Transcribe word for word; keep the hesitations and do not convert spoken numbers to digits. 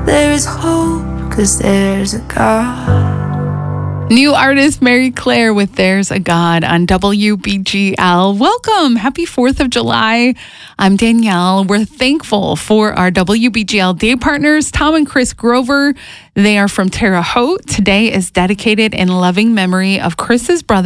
there is hope, 'cause there's a God. New artist Mary Claire with There's a God on W B G L. Welcome. Happy fourth of July. I'm Danielle. We're thankful for our W B G L day partners, Tom and Chris Grover. They are from Terre Haute. Today is dedicated in loving memory of Chris's brother,